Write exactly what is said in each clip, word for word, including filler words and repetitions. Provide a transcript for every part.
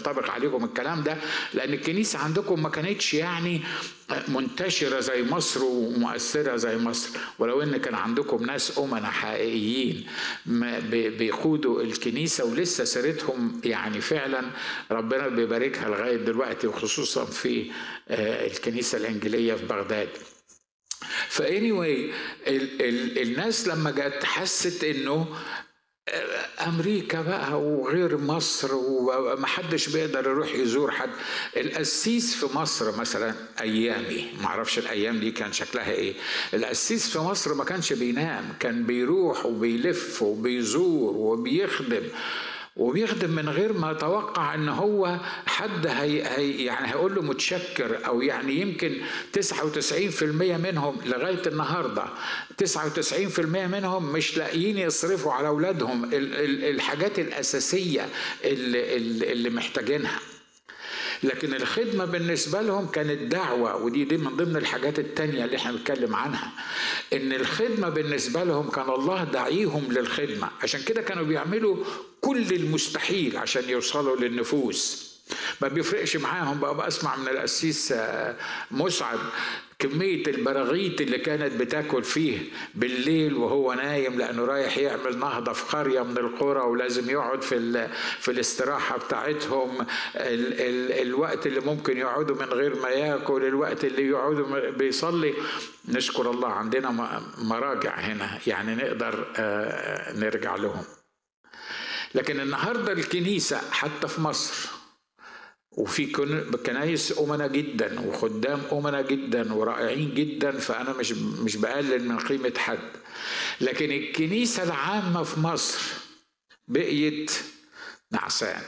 ينطبق عليكم الكلام ده، لأن الكنيسة عندكم ما كانتش يعني منتشرة زي مصر ومؤثرة زي مصر، ولو إن كان عندكم ناس أمنا حقيقيين بيقودوا الكنيسة ولسه سيرتهم يعني فعلا ربنا بيباركها لغاية دلوقتي، وخصوصا في الكنيسة الإنجيلية في بغداد. فانيوي ال ال الناس لما جت حست انه امريكا بقى وغير مصر ومحدش بيقدر يروح يزور حد. القسيس في مصر مثلا ايامي، معرفش الايام دي كان شكلها ايه، القسيس في مصر ما كانش بينام، كان بيروح وبيلف وبيزور وبيخدم وبيخدم من غير ما يتوقع ان هو حد هي هي يعني هيقول له متشكر. او يعني يمكن تسعة وتسعين في المية منهم لغايه النهارده تسعة وتسعين في المية منهم مش لاقيين يصرفوا على اولادهم الحاجات الاساسيه اللي, اللي محتاجينها. لكن الخدمة بالنسبة لهم كانت دعوة، ودي دي من ضمن الحاجات التانية اللي احنا بنتكلم عنها، ان الخدمة بالنسبة لهم كان الله داعيهم للخدمة، عشان كده كانوا بيعملوا كل المستحيل عشان يوصلوا للنفوس. ما بيفرقش معاهم. بقى بسمع من القسيس مسعد كمية البراغيث اللي كانت بتاكل فيه بالليل وهو نايم، لأنه رايح يعمل نهضة في قرية من القرى ولازم يقعد في في الاستراحة بتاعتهم، ال ال الوقت اللي ممكن يقعدوا من غير ما ياكل، الوقت اللي يقعدوا بيصلي. نشكر الله عندنا مراجع هنا يعني نقدر نرجع لهم. لكن النهاردة الكنيسة حتى في مصر وفي كنايس أمنا جدا وخدام أمنا جدا ورائعين جدا، فأنا مش مش بقلل من قيمة حد، لكن الكنيسة العامة في مصر بقيت نعسان.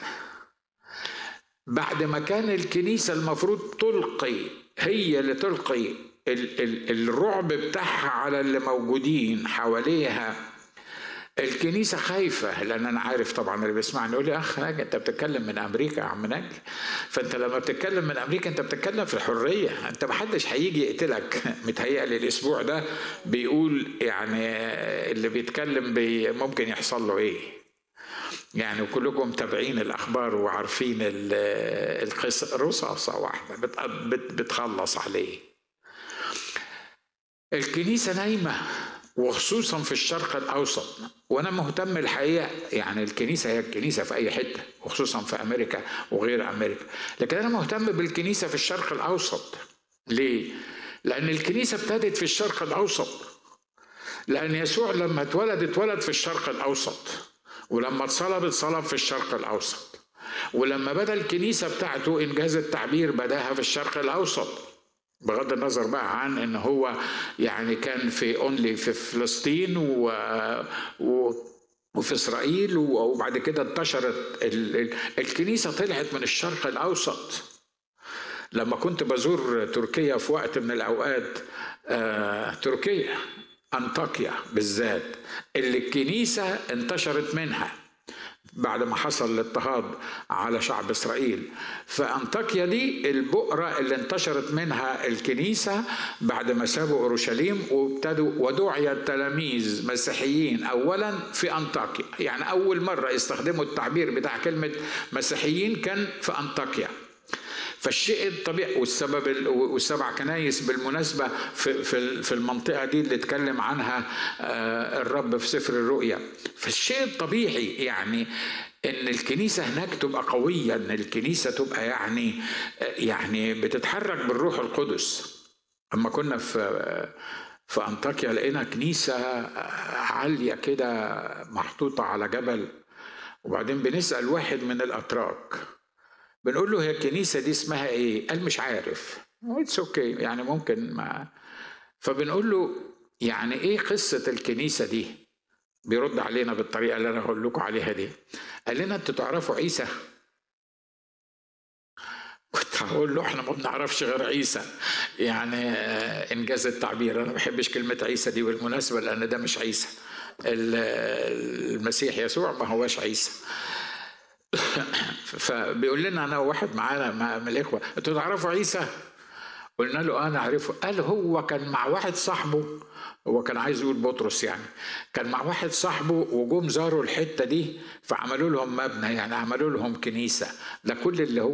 بعد ما كان الكنيسة المفروض تلقي، هي اللي تلقي ال ال الرعب بتاعها على اللي موجودين حواليها. الكنيسة خايفة، لأن أنا عارف طبعا اللي بيسمعني يقول لي أخ ناجي أنت بتتكلم من أمريكا يا عم ناجي، فأنت لما بتتكلم من أمريكا أنت بتتكلم في الحرية، أنت محدش هيجي يقتلك. متهيألي الأسبوع ده بيقول يعني اللي بيتكلم بي ممكن يحصل له إيه يعني، وكلكم متابعين الأخبار وعارفين القصة، رصاصة واحدة بتخلص عليه. الكنيسة نايمة وخصوصا في الشرق الأوسط، وأنا مهتم الحقيقة يعني الكنيسة هي الكنيسة في أي حتة وخصوصا في أمريكا وغير أمريكا، لكن أنا مهتم بالكنيسة في الشرق الأوسط. ليه؟ لأن الكنيسة ابتدت في الشرق الأوسط، لأن يسوع لما اتولد اتولد في الشرق الأوسط، ولما اتصلب اتصلب في الشرق الأوسط، ولما بدأ الكنيسة بتاعته إنجاز التعبير بداها في الشرق الأوسط، بغض النظر بقى عن ان هو يعني كان في اونلي في فلسطين و... و... وفي اسرائيل، وبعد كده انتشرت ال... ال... الكنيسه طلعت من الشرق الاوسط. لما كنت بزور تركيا في وقت من الاوقات، آه... تركيا انطاكيا بالذات اللي الكنيسه انتشرت منها بعد ما حصل الاضطهاد على شعب إسرائيل، فأنطاكيا دي البؤرة اللي انتشرت منها الكنيسة بعد ما سابوا أورشليم وابتدوا، ودعي التلاميذ مسيحيين أولا في أنطاكيا. يعني أول مرة يستخدموا التعبير بتاع كلمة مسيحيين كان في أنطاكيا. فالشيء الطبيعي والسبب والسبع كنايس بالمناسبة في في في المنطقة دي اللي اتكلم عنها الرب في سفر الرؤيا. فالشيء الطبيعي يعني ان الكنيسة هناك تبقى قوية، ان الكنيسة تبقى يعني يعني بتتحرك بالروح القدس. اما كنا في في أنطاكيا لقينا كنيسة عالية كده محطوطة على جبل، وبعدين بنسأل واحد من الأتراك بنقول له هي الكنيسة دي اسمها ايه؟ قال مش عارف. اتس اوكي يعني ممكن ما. فبنقول له يعني ايه قصة الكنيسة دي؟ بيرد علينا بالطريقة اللي انا هقول لكم عليها دي. قال لنا انتوا تعرفوا عيسى؟ كنت هقول له احنا ما بنعرفش غير عيسى، يعني انجاز التعبير. انا ما بحبش كلمة عيسى دي بالمناسبة لان ده مش عيسى، المسيح يسوع ما هوش عيسى. فبيقول لنا انا وواحد معانا من الاخوه انتوا تعرفوا عيسى؟ قلنا له انا اعرفه. قال هو كان مع واحد صاحبه، هو كان عايز يقول بطرس يعني، كان مع واحد صاحبه وجم زاروا الحته دي فعملوا لهم مبنى، يعني عملوا لهم كنيسه. ده كل اللي هو